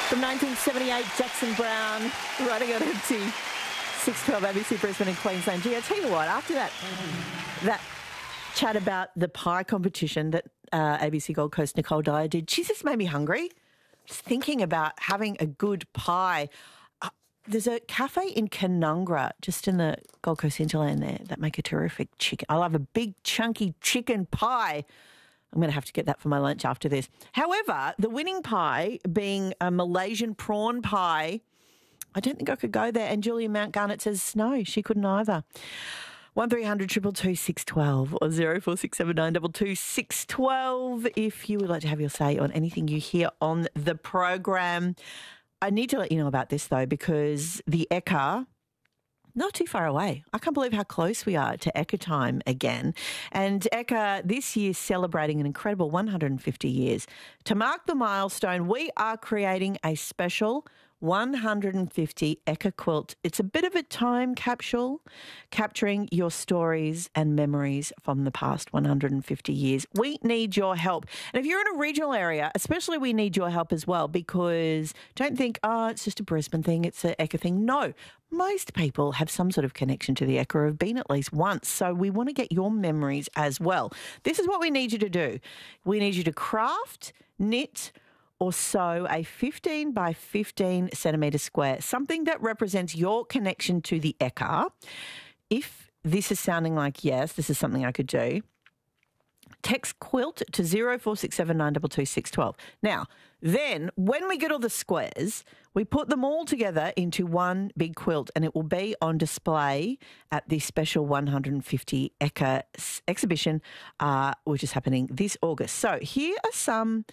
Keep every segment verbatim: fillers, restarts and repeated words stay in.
From nineteen seventy-eight, Jackson Brown, running on empty. six twelve A B C Brisbane and Queensland. Gee, I tell you what, after that that chat about the pie competition that uh, A B C Gold Coast Nicole Dyer did, she just made me hungry. Just thinking about having a good pie. Uh, there's a cafe in Canungra, just in the Gold Coast hinterland there, that make a terrific chicken. I love a big, chunky chicken pie. I'm going to have to get that for my lunch after this. However, the winning pie being a Malaysian prawn pie, I don't think I could go there. And Julia Mount Garnett says no, she couldn't either. one three hundred two two two six one two or zero four six seven nine two two six one two if you would like to have your say on anything you hear on the program. I need to let you know about this, though, because the Ekka, not too far away. I can't believe how close we are to Ekka time again. And Ekka this year celebrating an incredible one hundred fifty years. To mark the milestone, we are creating a special one hundred fifty Ekka quilt. It's a bit of a time capsule capturing your stories and memories from the past one hundred fifty years. We need your help. And if you're in a regional area, especially we need your help as well, because don't think, oh, it's just a Brisbane thing, it's an Ekka thing. No, most people have some sort of connection to the Ekka or have been at least once. So we want to get your memories as well. This is what we need you to do. We need you to craft, knit, or sew a fifteen by fifteen centimetre square, something that represents your connection to the Ekka. If this is sounding like, yes, this is something I could do, text quilt to zero four six seven nine two two six one two. Now, then when we get all the squares, we put them all together into one big quilt, and it will be on display at the special one hundred fifty Ekka exhibition, uh, which is happening this August. So here are some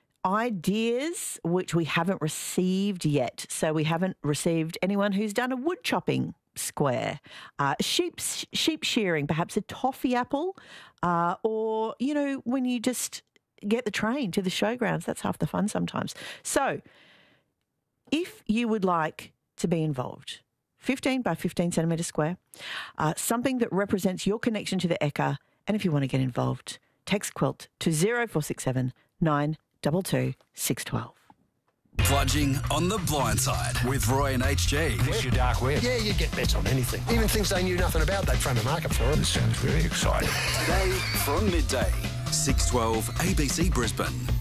ideas which we haven't received yet. So we haven't received anyone who's done a wood chopping square, uh, sheep sheep shearing, perhaps a toffee apple, uh, or, you know, when you just get the train to the showgrounds. That's half the fun sometimes. So if you would like to be involved, fifteen by fifteen centimetre square, uh, something that represents your connection to the Ekka, and if you want to get involved, text quilt to zero four six seven nine two two six one two. Bludging on the blind side with Roy and H G. This your dark web. Yeah, you get bets on anything. Even things they knew nothing about, they'd frame a market for them. This sounds very exciting. Today from midday, six twelve A B C Brisbane.